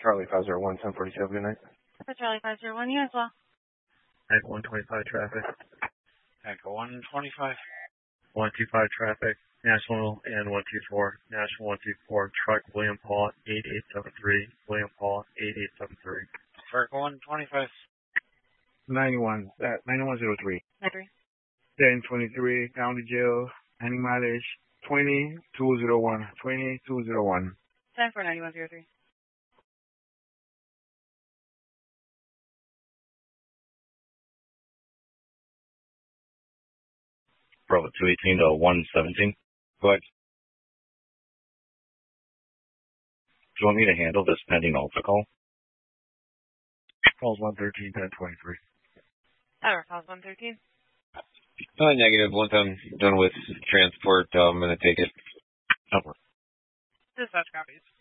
Charlie 501, 1047, good night. For Charlie 501, you as well. Echo 125 traffic. Echo 125. 125 traffic. National and 124. National 124. Truck William Paul 8873. William Paul 8873. For Echo 125. 9103. 93. 1023, County Jail, handing mileage 20201. 20201. 10 for 9103. Bravo 218 to 117. Go ahead. Do you want me to handle this pending Alta call? Calls 113, 1023. Calls 113. Negative. Once I'm done with transport, I'm going to take it. Over. Dispatch copies.